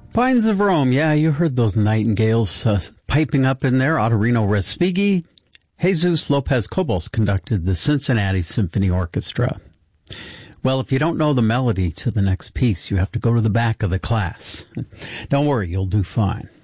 Pines of Rome, yeah, you heard those nightingales piping up in there. Ottorino Respighi, Jesus Lopez Cobos conducted the Cincinnati Symphony Orchestra. Well, if you don't know the melody to the next piece, you have to go to the back of the class. Don't worry, you'll do fine.